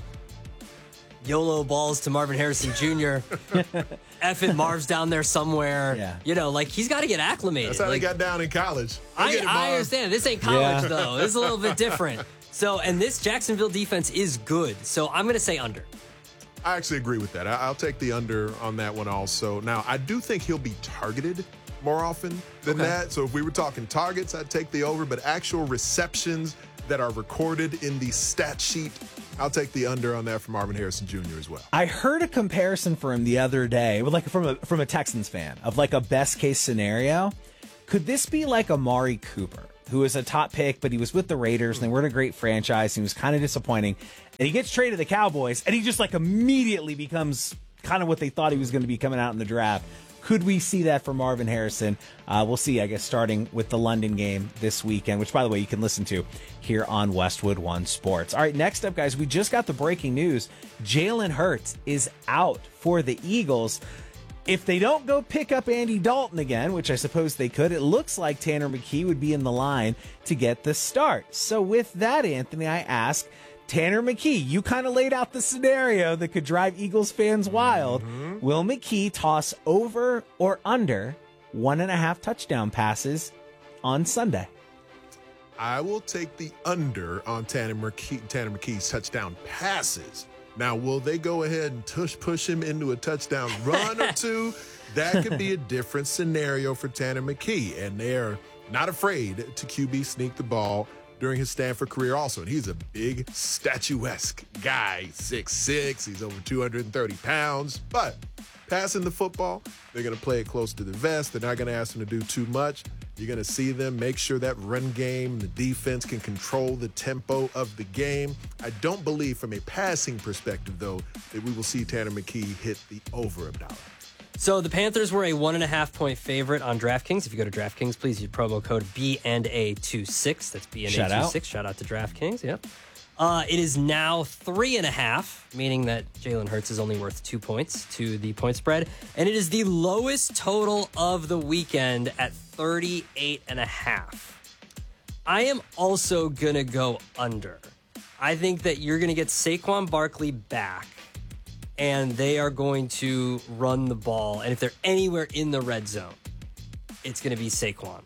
YOLO balls to Marvin Harrison Jr. Effing Marv's down there somewhere. Yeah. You know, like, he's got to get acclimated. That's how they got down in college. I understand. This ain't college, though. This is a little bit different. So, and this Jacksonville defense is good. So I'm going to say under. I actually agree with that. I'll take the under on that one also. Now, I do think he'll be targeted more often than that. So if we were talking targets, I'd take the over. But actual receptions that are recorded in the stat sheet, I'll take the under on that from Marvin Harrison Jr. as well. I heard a comparison for him the other day, like from a Texans fan, of like a best case scenario. Could this be like Amari Cooper, who was a top pick, but he was with the Raiders and they weren't a great franchise. And he was kind of disappointing. And he gets traded to the Cowboys and he just like immediately becomes kind of what they thought he was going to be coming out in the draft. Could we see that for Marvin Harrison? We'll see, I guess, starting with the London game this weekend, which, by the way, you can listen to here on Westwood One Sports. All right, next up, guys, we just got the breaking news. Jalen Hurts is out for the Eagles. If they don't go pick up Andy Dalton again, which I suppose they could, it looks like Tanner McKee would be in the line to get the start. So with that, Anthony, I ask, Tanner McKee, you kind of laid out the scenario that could drive Eagles fans wild. Will McKee toss over or under 1.5 touchdown passes on Sunday? I will take the under on Tanner McKee's touchdown passes. Now, will they go ahead and push him into a touchdown run or two? That could be a different scenario for Tanner McKee. And they're not afraid to QB sneak the ball during his Stanford career also. And he's a big, statuesque guy, 6'6". He's over 230 pounds. But passing the football, they're going to play it close to the vest. They're not going to ask him to do too much. You're going to see them make sure that run game, the defense can control the tempo of the game. I don't believe from a passing perspective, though, that we will see Tanner McKee hit the over $1. So the Panthers were a 1.5-point favorite on DraftKings. If you go to DraftKings, please use promo code BNA26. That's BNA26. Shout out to DraftKings. Yep. It is now 3.5, meaning that Jalen Hurts is only worth 2 points to the point spread. And it is the lowest total of the weekend at 38.5. I am also going to go under. I think that you're going to get Saquon Barkley back, and they are going to run the ball. And if they're anywhere in the red zone, it's going to be Saquon.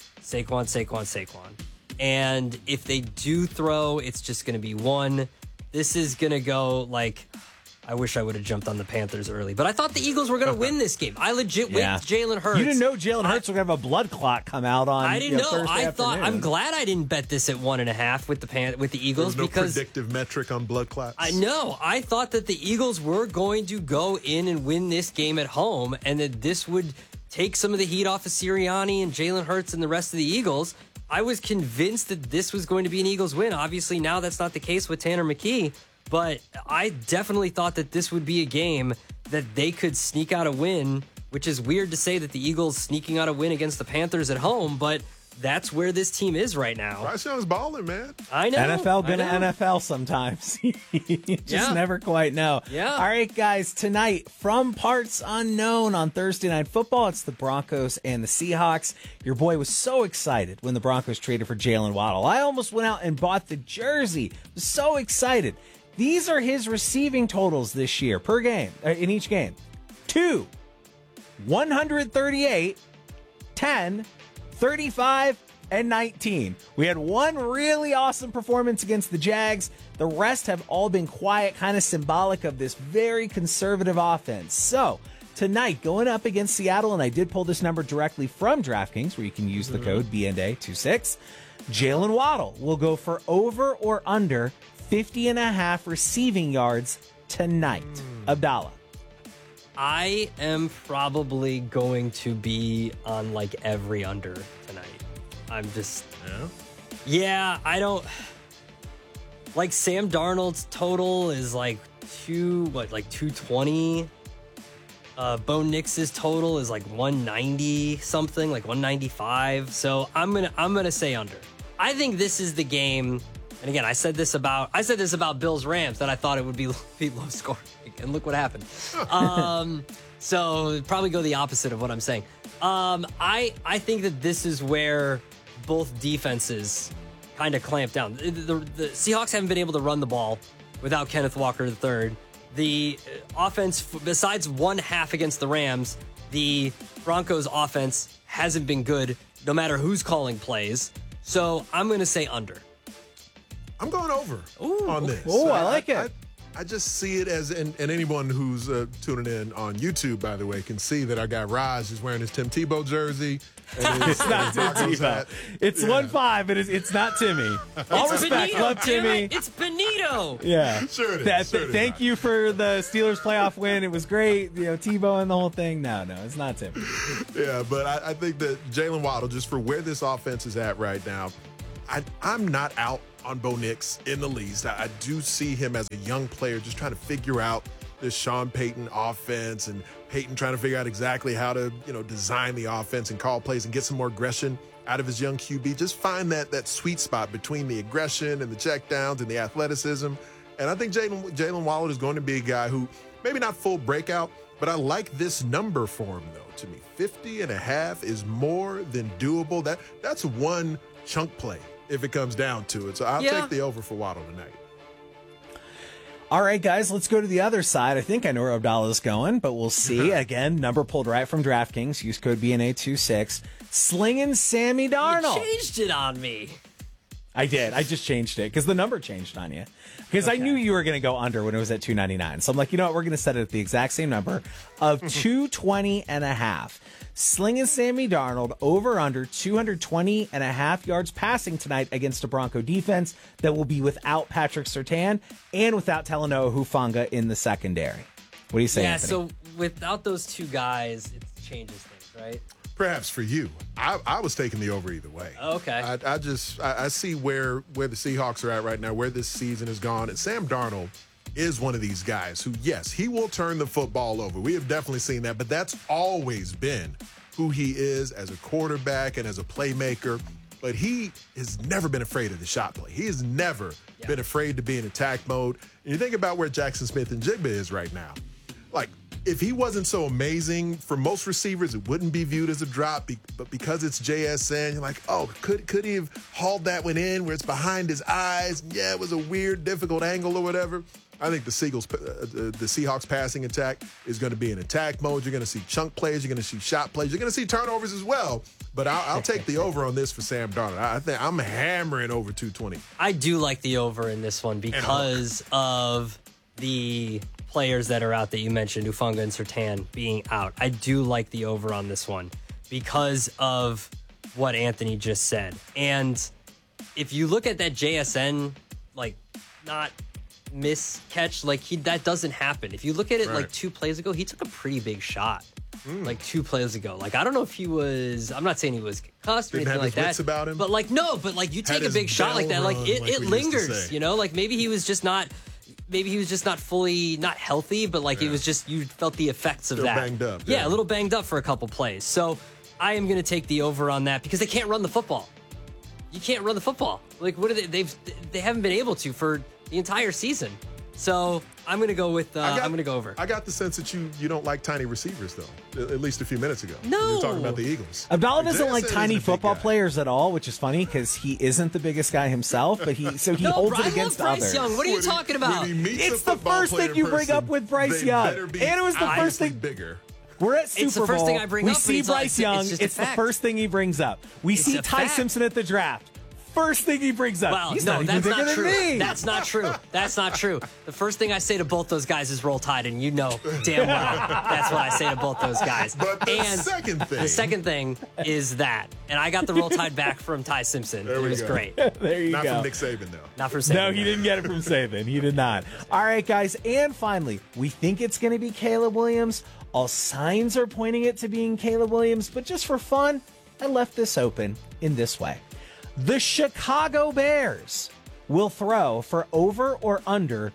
And if they do throw, it's just going to be one. This is going to go like, I wish I would have jumped on the Panthers early. But I thought the Eagles were going to win this game. I legit went Jalen Hurts. You didn't know Jalen Hurts was going to have a blood clot come out on I didn't know. Thursday I thought, afternoon. I'm glad I didn't bet this at 1.5 with the Eagles. There's no because predictive metric on blood clots. I know. I thought that the Eagles were going to go in and win this game at home, and that this would take some of the heat off of Sirianni and Jalen Hurts and the rest of the Eagles. I was convinced that this was going to be an Eagles win. Obviously, now that's not the case with Tanner McKee, but I definitely thought that this would be a game that they could sneak out a win, which is weird to say that the Eagles sneaking out a win against the Panthers at home, but that's where this team is right now. Bryce Young's balling, man. I know. NFL gonna NFL sometimes. You just never quite know. Yeah. All right, guys, tonight from parts unknown on Thursday Night Football, it's the Broncos and the Seahawks. Your boy was so excited when the Broncos traded for Jalen Waddle. I almost went out and bought the jersey. Was so excited. These are his receiving totals this year per game, in each game. 2, 138, 10, 35, and 19. We had one really awesome performance against the Jags. The rest have all been quiet, kind of symbolic of this very conservative offense. So, tonight, going up against Seattle, and I did pull this number directly from DraftKings, where you can use the code BNA26. Jalen Waddle will go for over or under 50.5 receiving yards tonight. Abdallah. I am probably going to be on like every under tonight. I'm just, I don't, like Sam Darnold's total is like 220. Bo Nix's total is like 190 something, like 195. So I'm gonna say under. I think this is the game. And again, I said this about Bills Rams, that I thought it would be low scoring, and look what happened. So probably go the opposite of what I'm saying. I think that this is where both defenses kind of clamp down. The Seahawks haven't been able to run the ball without Kenneth Walker III. The offense, besides one half against the Rams, the Broncos offense hasn't been good no matter who's calling plays. So I'm going to say under. I'm going over on this. Oh, I like it. I just see it as, and anyone who's tuning in on YouTube, by the way, can see that our guy Raj is wearing his Tim Tebow jersey. And It's not Tim Tebow. It's 1-5, but it's not Timmy. All respect, love Timmy. It's Benito. Yeah, sure it is. Thank you for the Steelers playoff win. It was great. Tebow and the whole thing. No, it's not Timmy. Yeah, but I think that Jalen Waddle, just for where this offense is at right now, I'm not out on Bo Nix in the least. I do see him as a young player just trying to figure out this Sean Payton offense, and Payton trying to figure out exactly how to, design the offense and call plays and get some more aggression out of his young QB. Just find that sweet spot between the aggression and the checkdowns and the athleticism. And I think Jalen Waddle is going to be a guy who maybe not full breakout, but I like this number for him, though. To me, 50.5 is more than doable. That's one chunk play if it comes down to it. So I'll take the over for Waddle tonight. All right, guys, let's go to the other side. I think I know where Abdallah's going, but we'll see. Again, number pulled right from DraftKings. Use code BNA26. Slinging Sammy Darnold. You changed it on me. I did. I just changed it because the number changed on you. Because I knew you were going to go under when it was at 299. So I'm like, you know what? We're going to set it at the exact same number of 220.5. Slinging Sammy Darnold over under 220.5 yards passing tonight against a Bronco defense that will be without Patrick Surtain and without Talanoa Hufanga in the secondary. What do you say, Anthony? So without those two guys, it changes things, right? Perhaps for you. I was taking the over either way. Okay. I see where the Seahawks are at right now, where this season has gone. And Sam Darnold is one of these guys who, yes, he will turn the football over. We have definitely seen that, but that's always been who he is as a quarterback and as a playmaker. But he has never been afraid of the shot play. He has never been afraid to be in attack mode. And you think about where Jackson Smith and Jigba is right now. Like, if he wasn't so amazing, for most receivers, it wouldn't be viewed as a drop. But because it's JSN, you're like, oh, could he have hauled that one in where it's behind his eyes? Yeah, it was a weird, difficult angle or whatever. I think the Seahawks passing attack is going to be in attack mode. You're going to see chunk plays. You're going to see shot plays. You're going to see turnovers as well. But I'll take the over on this for Sam Darnold. I think I'm hammering over 220. I do like the over in this one because of the players that are out that you mentioned, Hufanga and Surtain being out. I do like the over on this one because of what Anthony just said. And if you look at that JSN, not miss catch, that doesn't happen. If you look at it 2 plays ago, he took a pretty big shot. 2 plays ago. I don't know if he was, I'm not saying he was concussed or anything like that. About him. But you take a big shot like that, it lingers, maybe he was just not fully, not healthy, but it was just, you felt the effects of Still that. Banged up. Yeah, a little banged up for a couple plays. So I am going to take the over on that because they can't run the football. You can't run the football. What are they haven't been able to for the entire season. So I'm going to go with, I'm going to go over. I got the sense that you don't like tiny receivers, though, at least a few minutes ago. No. We were talking about the Eagles. Abdallah doesn't like tiny football players at all, which is funny because he isn't the biggest guy himself, but he holds it against Bryce others. Young. What are you talking about? It's the first thing you bring up with Bryce Young. And it was the first thing. Bigger. We're at Super Bowl. It's the first thing I bring we up. see Bryce Young. It's the first thing he brings up. We see Ty Simpson at the draft. First thing he brings up. Well, He's no, not even that's bigger not than true. me. That's not true. That's not true. The first thing I say to both those guys is roll tide, and you know damn well that's what I say to both those guys. But the second thing is that, and I got the roll tide back from Ty Simpson. It was great. There you Not go. from Nick Saban, though. Not from Saban. No, he didn't get it from Saban. He did not. All right, guys. And finally, we think it's going to be Caleb Williams. All signs are pointing it to being Caleb Williams, but just for fun, I left this open in this way. The Chicago Bears will throw for over or under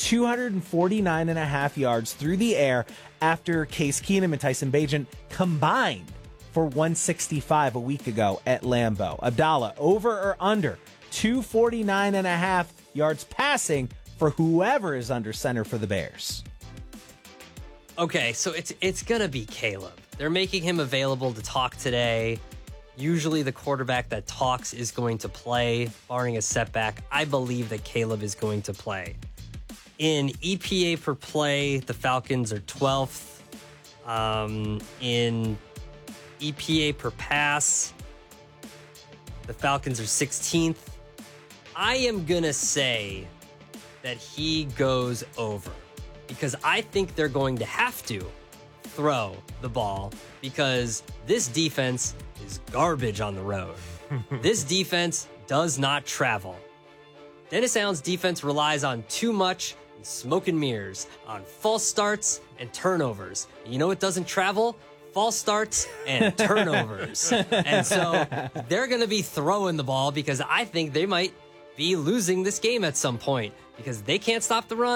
249.5 yards through the air after Case Keenum and Tyson Bagent combined for 165 a week ago at Lambeau. Abdallah, over or under 249.5 yards passing for whoever is under center for the Bears. Okay, so it's gonna be Caleb. They're making him available to talk today. Usually the quarterback that talks is going to play, barring a setback. I believe that Caleb is going to play. In EPA per play, the Falcons are 12th. In EPA per pass, the Falcons are 16th. I am going to say that he goes over because I think they're going to have to throw the ball because this defense is garbage on the road. This defense does not travel. Dennis Allen's defense relies on too much smoke and mirrors, on false starts and turnovers. You know what doesn't travel? False starts and turnovers. And so they're going to be throwing the ball because I think they might be losing this game at some point because they can't stop the run.